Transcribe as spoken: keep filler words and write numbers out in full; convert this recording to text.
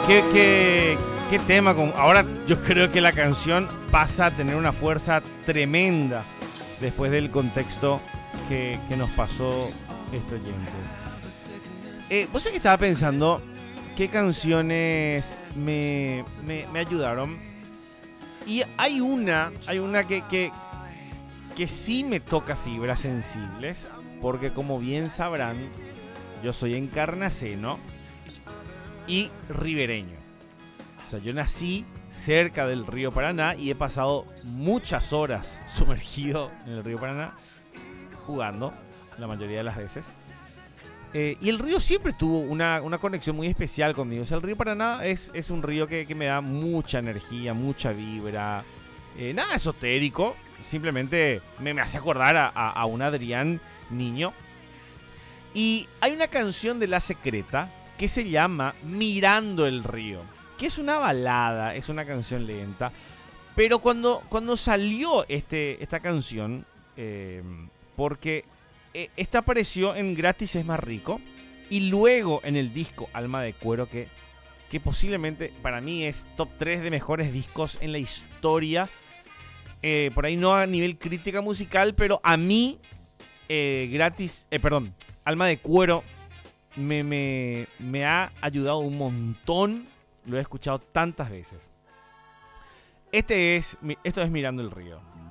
qué, qué, qué tema. Con... Ahora yo creo que la canción pasa a tener una fuerza tremenda después del contexto que, que nos pasó este oyente. Eh, Vos sabés que estaba pensando qué canciones me, me, me ayudaron. Y hay una, hay una que, que, que sí me toca fibras sensibles. Porque como bien sabrán, yo soy encarnaceno y ribereño. O sea, yo nací cerca del río Paraná y he pasado muchas horas sumergido en el río Paraná, jugando la mayoría de las veces. Eh, y el río siempre tuvo una, una conexión muy especial conmigo. O sea, el río Paraná es, es un río que, que me da mucha energía, mucha vibra. Eh, nada esotérico, simplemente me, me hace acordar a, a, a un Adrián niño. Y hay una canción de La Secreta que se llama Mirando el Río, que es una balada, es una canción lenta. Pero cuando, cuando salió este, esta canción, eh, porque eh, esta apareció en Gratis es más rico, y luego en el disco Alma de Cuero, que, que posiblemente para mí es top tres de mejores discos en la historia. Eh, por ahí no a nivel crítica musical, pero a mí, eh, Gratis, eh, perdón, Alma de Cuero me, me, me ha ayudado un montón. Lo he escuchado tantas veces. Este es, esto es Mirando el Río.